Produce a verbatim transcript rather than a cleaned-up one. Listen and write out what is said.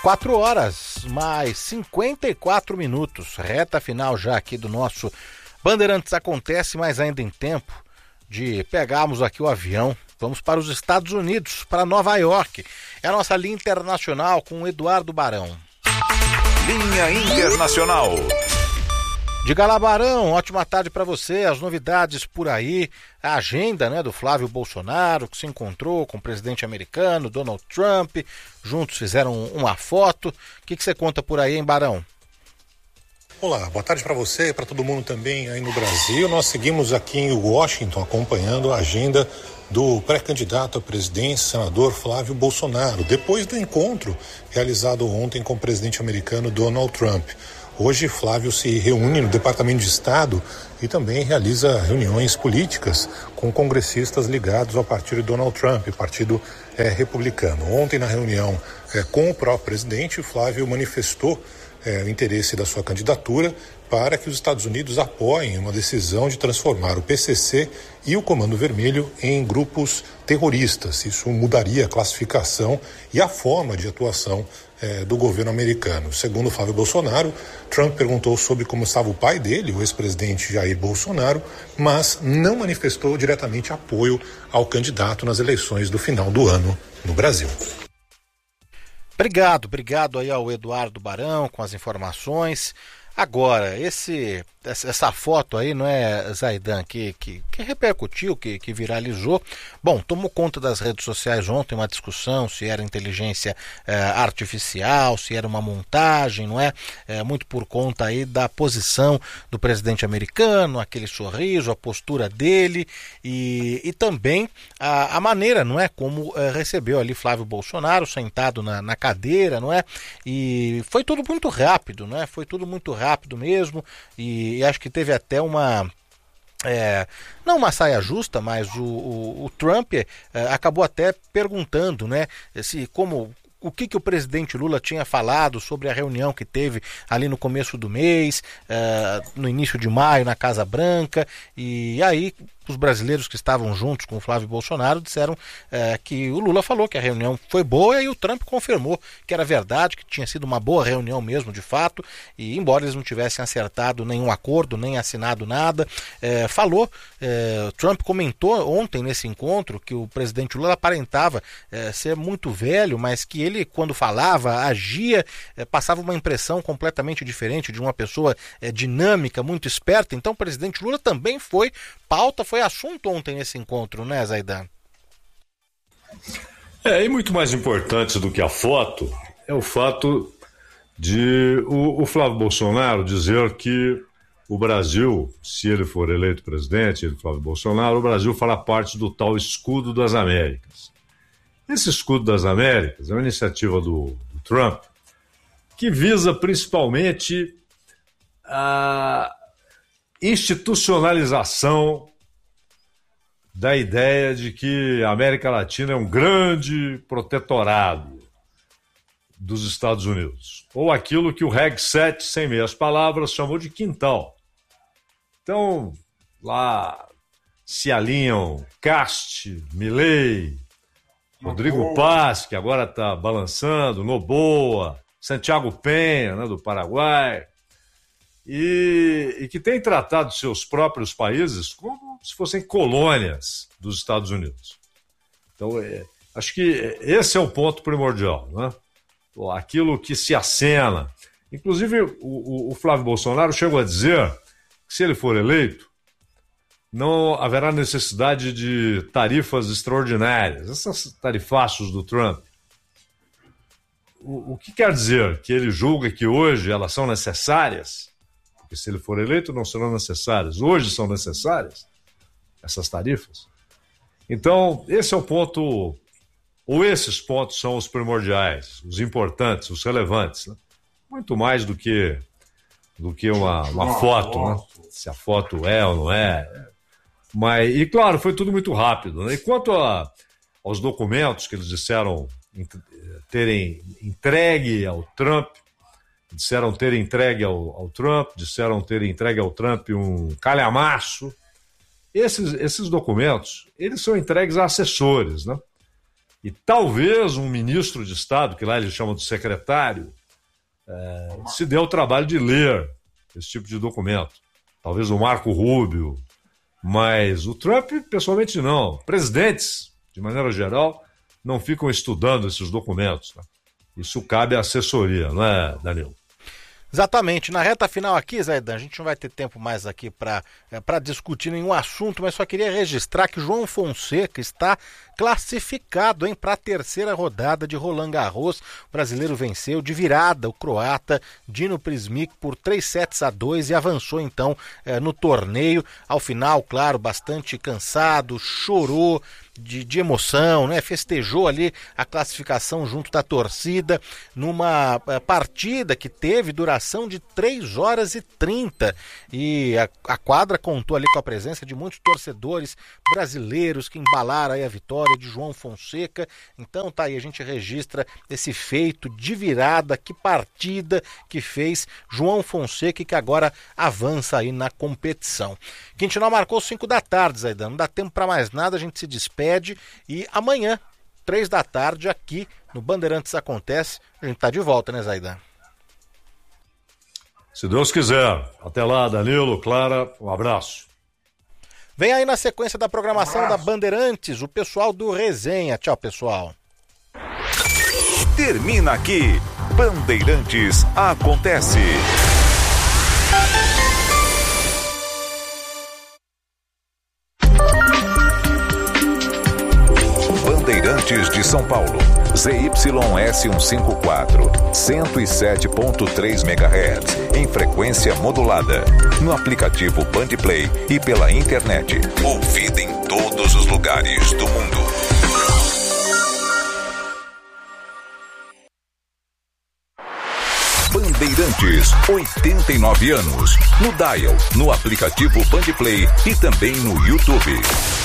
quatro horas, mais cinquenta e quatro minutos, reta final já aqui do nosso Bandeirantes Acontece, mas ainda em tempo de pegarmos aqui o avião. Vamos para os Estados Unidos, para Nova York. É a nossa linha internacional com o Eduardo Barão. Linha Internacional. Diga lá, Barão, ótima tarde para você, as novidades por aí, a agenda, né, do Flávio Bolsonaro, que se encontrou com o presidente americano, Donald Trump, juntos fizeram uma foto. O que, que você conta por aí, hein, Barão? Olá, boa tarde para você e para todo mundo também aí no Brasil. Nós seguimos aqui em Washington acompanhando a agenda do pré-candidato à presidência, senador Flávio Bolsonaro, depois do encontro realizado ontem com o presidente americano Donald Trump. Hoje, Flávio se reúne no Departamento de Estado e também realiza reuniões políticas com congressistas ligados ao partido de Donald Trump, partido é, republicano. Ontem, na reunião é, com o próprio presidente, Flávio manifestou é, o interesse da sua candidatura para que os Estados Unidos apoiem uma decisão de transformar o P C C e o Comando Vermelho em grupos terroristas. Isso mudaria a classificação e a forma de atuação é, do governo americano. Segundo Flávio Bolsonaro, Trump perguntou sobre como estava o pai dele, o ex-presidente Jair Bolsonaro, mas não manifestou diretamente apoio ao candidato nas eleições do final do ano no Brasil. Obrigado, obrigado aí ao Eduardo Barão com as informações. Agora, esse, essa foto aí, não é, Zaidan, que, que, que repercutiu, que, que viralizou, bom, tomou conta das redes sociais ontem uma discussão se era inteligência é, artificial, se era uma montagem, não é? é? Muito por conta aí da posição do presidente americano, aquele sorriso, a postura dele e, e também a, a maneira, não é? Como é, recebeu ali Flávio Bolsonaro sentado na, na cadeira, não é? E foi tudo muito rápido, não é? Foi tudo muito rápido. rápido mesmo, e, e acho que teve até uma é, não uma saia justa, mas o, o, o Trump é, acabou até perguntando, né, se como o que, que o presidente Lula tinha falado sobre a reunião que teve ali no começo do mês, é, no início de maio, na Casa Branca, e aí os brasileiros que estavam juntos com o Flávio Bolsonaro disseram é, que o Lula falou que a reunião foi boa e o Trump confirmou que era verdade, que tinha sido uma boa reunião mesmo, de fato, e embora eles não tivessem acertado nenhum acordo, nem assinado nada, é, falou, é, Trump comentou ontem nesse encontro que o presidente Lula aparentava é, ser muito velho, mas que ele, quando falava, agia, é, passava uma impressão completamente diferente de uma pessoa é, dinâmica, muito esperta. Então o presidente Lula também foi pauta, foi assunto ontem nesse encontro, né, Zaidan? É, e muito mais importante do que a foto é o fato de o, o Flávio Bolsonaro dizer que o Brasil, se ele for eleito presidente, ele, Flávio Bolsonaro, o Brasil fará parte do tal Escudo das Américas. Esse Escudo das Américas é uma iniciativa do, do Trump que visa principalmente a institucionalização da ideia de que a América Latina é um grande protetorado dos Estados Unidos, ou aquilo que o Reg sete, sem meias palavras, chamou de quintal. Então, lá se alinham Cast, Milei, Rodrigo Paz, que agora está balançando, Noboa, Santiago Penha, né, do Paraguai, e, e que tem tratado seus próprios países como se fossem colônias dos Estados Unidos. Então, é, acho que esse é o ponto primordial, né? Aquilo que se acena. Inclusive, o, o, o Flávio Bolsonaro chegou a dizer que, se ele for eleito, não haverá necessidade de tarifas extraordinárias, esses tarifaços do Trump. O, o que quer dizer? Que ele julga que hoje elas são necessárias? Porque se ele for eleito não serão necessárias. Hoje são necessárias essas tarifas? Então, esse é o ponto, ou esses pontos são os primordiais, os importantes, os relevantes, né? Muito mais do que, do que uma, uma foto, né? Se a foto é ou não é. Mas, e claro, foi tudo muito rápido, né? E quanto a, aos documentos que eles disseram terem entregue ao Trump, disseram ter entregue ao, ao Trump, disseram ter entregue ao Trump um calhamaço. Esses, esses documentos, eles são entregues a assessores, né? E talvez um ministro de Estado, que lá eles chamam de secretário, é, se dê o trabalho de ler esse tipo de documento. Talvez o Marco Rubio, mas o Trump, pessoalmente, não. Presidentes, de maneira geral, não ficam estudando esses documentos. Né? Isso cabe à assessoria, não é, Danilo? Exatamente. Na reta final aqui, Zaidan, a gente não vai ter tempo mais aqui para para discutir nenhum assunto, mas só queria registrar que João Fonseca está classificado para a terceira rodada de Roland Garros. O brasileiro venceu de virada o croata Dino Prismic por três sets a dois e avançou então eh, no torneio. Ao final, claro, bastante cansado, chorou de, de emoção, né? Festejou ali a classificação junto da torcida numa eh, partida que teve duração de três horas e trinta e a, a quadra contou ali com a presença de muitos torcedores brasileiros que embalaram aí a vitória de João Fonseca. Então tá aí, a gente registra esse feito de virada, que partida que fez João Fonseca e que agora avança aí na competição. Quintinal marcou cinco da tarde, Zaidan, não dá tempo para mais nada, a gente se despede e amanhã, três da tarde, aqui no Bandeirantes Acontece, a gente tá de volta, né, Zaidan? Se Deus quiser. Até lá, Danilo, Clara, um abraço. Vem aí na sequência da programação da Bandeirantes, o pessoal do Resenha. Tchau, pessoal. Termina aqui, Bandeirantes Acontece. Bandeirantes de São Paulo, Z Y S cento e cinquenta e quatro, cento e sete ponto três megahertz, em frequência modulada, no aplicativo Bandplay e pela internet, ouvida em todos os lugares do mundo. Bandeirantes, oitenta e nove anos, no Dial, no aplicativo Bandplay e também no YouTube.